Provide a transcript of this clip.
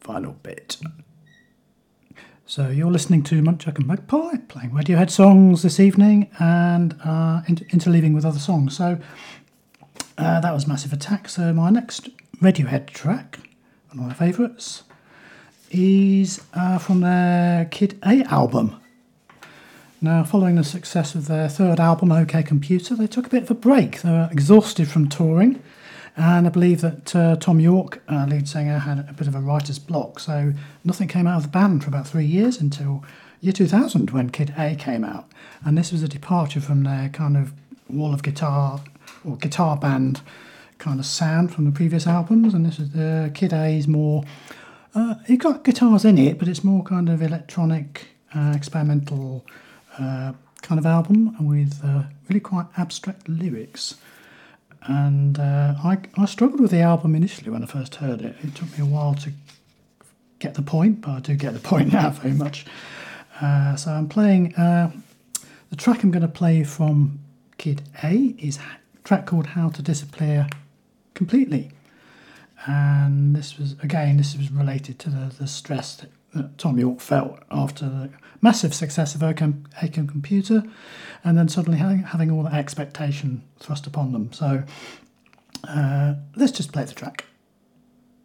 final bit. So you're listening to Muntjac and Magpie playing Radiohead songs this evening and interleaving with other songs. So that was Massive Attack. So my next Radiohead track, one of my favourites, is from their Kid A album. Now, following the success of their third album, OK Computer, they took a bit of a break. They were exhausted from touring, and I believe that Tom York, lead singer, had a bit of a writer's block, so nothing came out of the band for about 3 years until year 2000 when Kid A came out. And this was a departure from their kind of wall of guitar or guitar band kind of sound from the previous albums, and this is Kid A's more... it got guitars in it, but it's more kind of electronic, experimental... kind of album with really quite abstract lyrics, and I struggled with the album initially when I first heard it. It took me a while to get the point, but I do get the point now very much. So I'm playing the track I'm going to play from Kid A is a track called How to Disappear Completely, and this was related to the stress that Tom York felt after the massive success of OK Computer, and then suddenly having all that expectation thrust upon them. So let's just play the track.